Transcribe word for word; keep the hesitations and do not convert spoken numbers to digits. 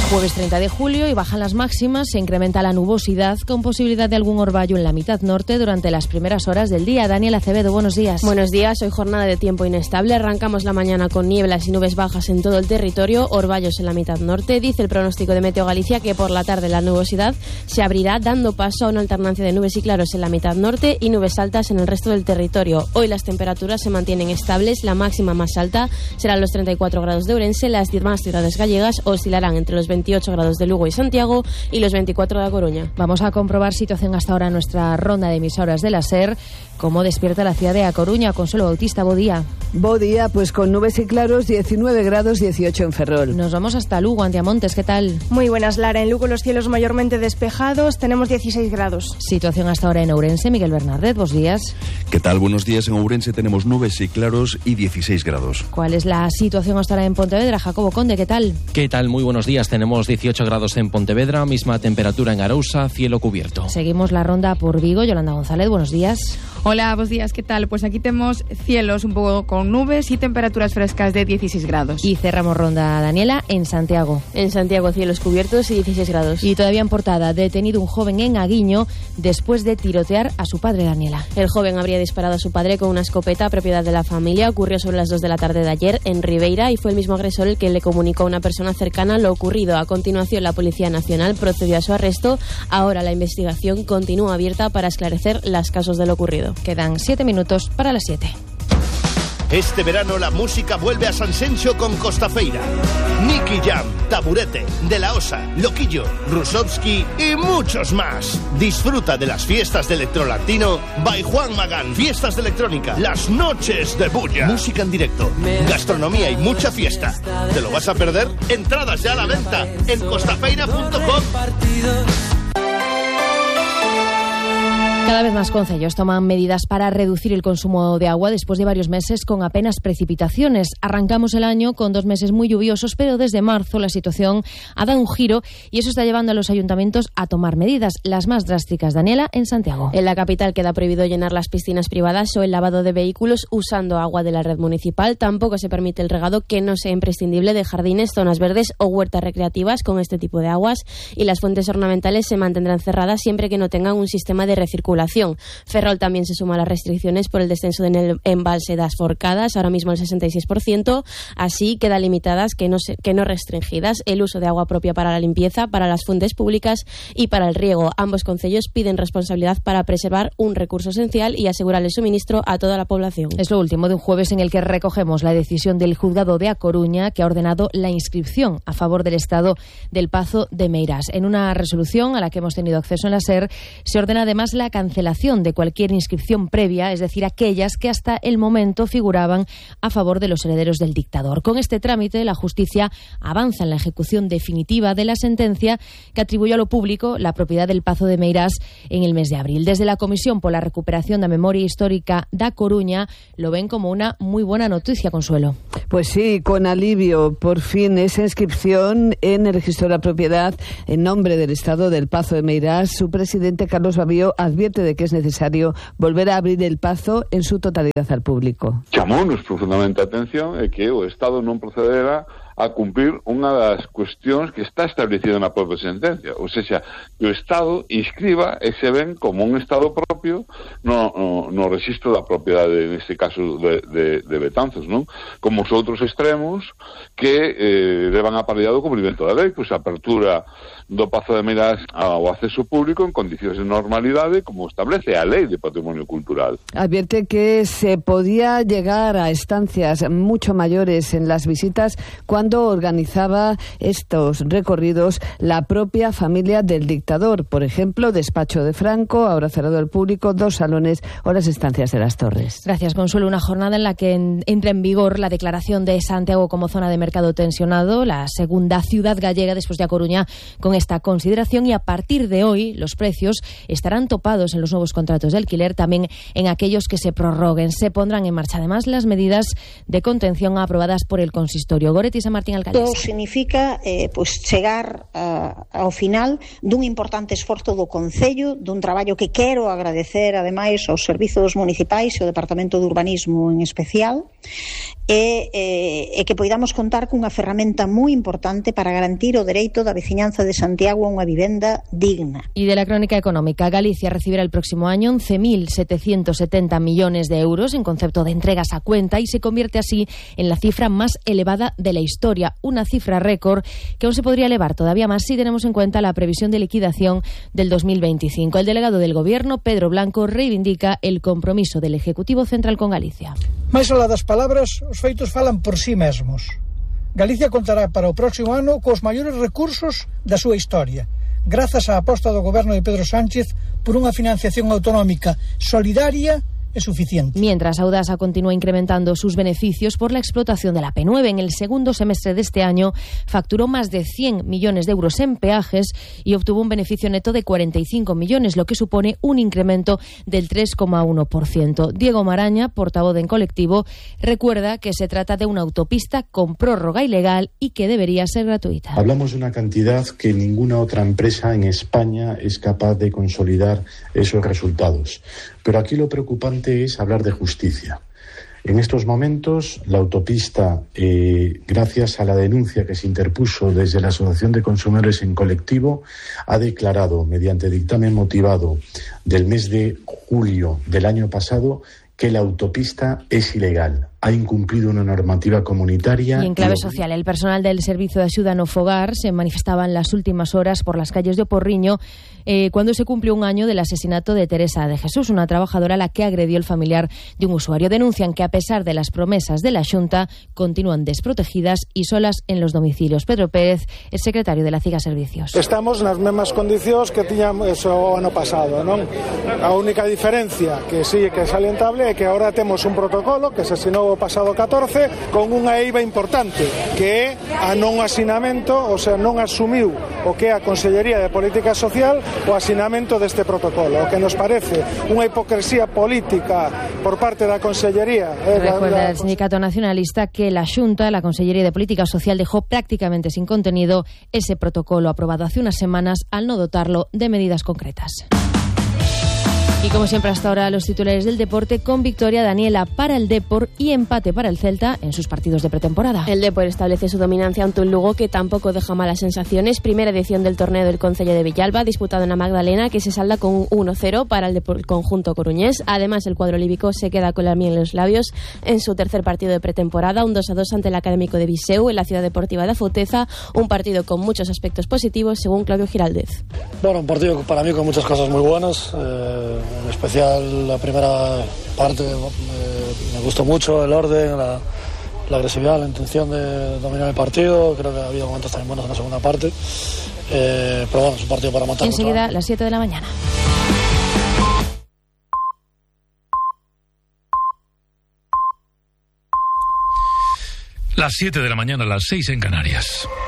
Jueves treinta de julio y bajan las máximas, se incrementa la nubosidad con posibilidad de algún orvallo en la mitad norte durante las primeras horas del día. Daniel Acevedo, buenos días. Buenos días, hoy jornada de tiempo inestable. Arrancamos la mañana con nieblas y nubes bajas en todo el territorio, orvallos en la mitad norte. Dice el pronóstico de Meteo Galicia que por la tarde la nubosidad se abrirá dando paso a una alternancia de nubes y claros en la mitad norte y nubes altas en el resto del territorio. Hoy las temperaturas se mantienen estables, la máxima más alta serán los treinta y cuatro grados de Ourense, las demás ciudades gallegas oscilarán entre los veintiocho grados de Lugo y Santiago y los veinticuatro de A Coruña. Vamos a comprobar situación hasta ahora en nuestra ronda de emisoras de la SER. ¿Cómo despierta la ciudad de A Coruña? Consuelo Bautista, bo día. Bo día, pues con nubes y claros, diecinueve grados, dieciocho en Ferrol. Nos vamos hasta Lugo, Antiamontes, ¿qué tal? Muy buenas, Lara. En Lugo los cielos mayormente despejados, tenemos dieciséis grados. Situación hasta ahora en Ourense, Miguel Bernardet, buenos días. ¿Qué tal? Buenos días. En Ourense tenemos nubes y claros y dieciséis grados. ¿Cuál es la situación hasta ahora en Pontevedra? Jacobo Conde, ¿qué tal? ¿Qué tal? Muy buenos días. Tenemos dieciocho grados en Pontevedra, misma temperatura en Arousa, cielo cubierto. Seguimos la ronda por Vigo. Yolanda González, buenos días. Hola, buenos días, ¿qué tal? Pues aquí tenemos cielos un poco con nubes y temperaturas frescas de dieciséis grados. Y cerramos ronda, Daniela, en Santiago. En Santiago, cielos cubiertos y dieciséis grados. Y todavía en portada, detenido un joven en Aguiño después de tirotear a su padre, Daniela. El joven habría disparado a su padre con una escopeta propiedad de la familia. Ocurrió sobre las dos de la tarde de ayer en Ribeira y fue el mismo agresor el que le comunicó a una persona cercana lo ocurrido. A continuación, la Policía Nacional procedió a su arresto. Ahora la investigación continúa abierta para esclarecer las causas de lo ocurrido. Quedan siete minutos para las siete. Este verano la música vuelve a Sanxenxo con Costafeira. Nicky Jam, Taburete, De La Osa, Loquillo, Rusovsky y muchos más. Disfruta de las fiestas de Electrolatino by Juan Magán. Fiestas de electrónica, las noches de bulla. Música en directo, gastronomía y mucha fiesta. ¿Te lo vas a perder? Entradas ya a la venta en costafeira punto com. Cada vez más concellos toman medidas para reducir el consumo de agua después de varios meses con apenas precipitaciones. Arrancamos el año con dos meses muy lluviosos, pero desde marzo la situación ha dado un giro y eso está llevando a los ayuntamientos a tomar medidas, las más drásticas, Daniela, en Santiago. En la capital queda prohibido llenar las piscinas privadas o el lavado de vehículos usando agua de la red municipal. Tampoco se permite el regado que no sea imprescindible de jardines, zonas verdes o huertas recreativas con este tipo de aguas, y las fuentes ornamentales se mantendrán cerradas siempre que no tengan un sistema de recirculación. Ferrol también se suma a las restricciones por el descenso en el embalse das Forcadas, ahora mismo el sesenta y seis por ciento, así quedan limitadas que no, se, que no restringidas el uso de agua propia para la limpieza, para las fuentes públicas y para el riego. Ambos concellos piden responsabilidad para preservar un recurso esencial y asegurar el suministro a toda la población. Es lo último de un jueves en el que recogemos la decisión del juzgado de A Coruña que ha ordenado la inscripción a favor del Estado del Pazo de Meirás. En una resolución a la que hemos tenido acceso en la SER se ordena además la cancelación de cualquier inscripción previa, es decir, aquellas que hasta el momento figuraban a favor de los herederos del dictador. Con este trámite, la justicia avanza en la ejecución definitiva de la sentencia que atribuyó a lo público la propiedad del Pazo de Meirás en el mes de abril. Desde la Comisión por la Recuperación da Memoria Histórica da Coruña lo ven como una muy buena noticia, Consuelo. Pues sí, con alivio. Por fin esa inscripción en el registro de la propiedad en nombre del Estado del Pazo de Meirás. Su presidente, Carlos Babío, advierte de que es necesario volver a abrir el Pazo en su totalidad al público. Chamounos profundamente a atención é que o Estado non procederá a cumprir unha das cuestións que está establecida na propia sentencia, ou seja, que o Estado inscriba ese ben como un Estado propio no, no, no registro da propiedade, neste caso de, de, de Betanzos, non? Como os outros extremos que eh, levan aparellado o cumprimento da lei, pois a apertura do Pazo de Meirás ao acceso público en condicións de normalidade como establece a Lei de Patrimonio Cultural. Advierte que se podía llegar a estancias mucho mayores en las visitas cuando organizaba estos recorridos la propia familia del dictador. Por ejemplo, despacho de Franco, ahora cerrado al público, dos salones o las estancias de las Torres. Gracias, Consuelo. Una jornada en la que en, entra en vigor la declaración de Santiago como zona de mercado tensionado, la segunda ciudad gallega después de A Coruña con esta consideración, y a partir de hoy los precios estarán topados en los nuevos contratos de alquiler, también en aquellos que se prorroguen. Se pondrán en marcha además las medidas de contención aprobadas por el consistorio. Goretti Samar Martín Alcalde. Isto significa eh, pues, chegar uh, ao final dun importante esforzo do Concello, dun traballo que quero agradecer ademais aos servizos municipais e ao Departamento de Urbanismo en especial, e, eh, e que poidamos contar cunha ferramenta moi importante para garantir o dereito da veciñanza de Santiago a unha vivenda digna. Y de la crónica económica, Galicia recibirá el próximo año once mil setecientos setenta millones de euros en concepto de entregas a cuenta y se convierte así en la cifra más elevada de la historia, una cifra récord que aún se podría elevar todavía más si tenemos en cuenta la previsión de liquidación del dos mil veinticinco. El delegado del Gobierno, Pedro Blanco, reivindica el compromiso del Ejecutivo Central con Galicia. Máis alá das palabras, os feitos falan por sí mesmos. Galicia contará para o próximo ano cos maiores recursos da súa historia, grazas á aposta do Goberno de Pedro Sánchez por unha financiación autonómica solidaria es suficiente. Mientras, Audasa continúa incrementando sus beneficios por la explotación de la P nueve. En el segundo semestre de este año facturó más de cien millones de euros en peajes y obtuvo un beneficio neto de cuarenta y cinco millones, lo que supone un incremento del tres coma uno por ciento. Diego Maraña, portavoz en colectivo, recuerda que se trata de una autopista con prórroga ilegal y que debería ser gratuita. Hablamos de una cantidad que ninguna otra empresa en España es capaz de consolidar esos resultados. Pero aquí lo preocupante es hablar de justicia. En estos momentos, la autopista, eh, gracias a la denuncia que se interpuso desde la Asociación de Consumidores en colectivo, ha declarado, mediante dictamen motivado del mes de julio del año pasado, que la autopista es ilegal. Ha incumplido una normativa comunitaria. Y en clave social, el personal del Servicio de Axuda no Fogar se manifestaba en las últimas horas por las calles de Oporriño eh, cuando se cumplió un año del asesinato de Teresa de Jesús, una trabajadora a la que agredió el familiar de un usuario. Denuncian que a pesar de las promesas de la Xunta, continúan desprotegidas y solas en los domicilios. Pedro Pérez, el secretario de la CIGA Servicios. Estamos nas mesmas condicións que tiñamos o ano pasado, non? A única diferencia que sí que é salientable é que agora temos un protocolo que se asinou o pasado catorce con unha eiva importante, que é a non asinamento, o sea, non asumiu o que é a Consellería de Política Social o asinamento deste protocolo, o que nos parece unha hipocresía política por parte da Consellería. Eh, Recuerda el sindicato nacionalista que la Xunta, la Consellería de Política Social, dejó prácticamente sin contenido ese protocolo aprobado hace unas semanas al no dotarlo de medidas concretas. Y como siempre hasta ahora, los titulares del deporte con victoria Daniela para el Depor y empate para el Celta en sus partidos de pretemporada. El Depor establece su dominancia ante un Lugo que tampoco deja malas sensaciones. Primera edición del torneo del Concello de Villalba, disputado en la Magdalena, que se salda con un uno cero para el, Depor, el conjunto coruñés. Además, el cuadro líbico se queda con la miel en los labios en su tercer partido de pretemporada, un dos a dos ante el Académico de Viseu en la Ciudad Deportiva de Afouteza, un partido con muchos aspectos positivos, según Claudio Giraldez. Bueno, un partido para mí con muchas cosas muy buenas, eh, en especial la primera parte, eh, me gustó mucho el orden, la, la agresividad, la intención de dominar el partido. Creo que ha habido momentos también buenos en la segunda parte, eh, pero bueno, es un partido para matar. Enseguida, a las siete de la mañana. Las siete de la mañana, las seis en Canarias.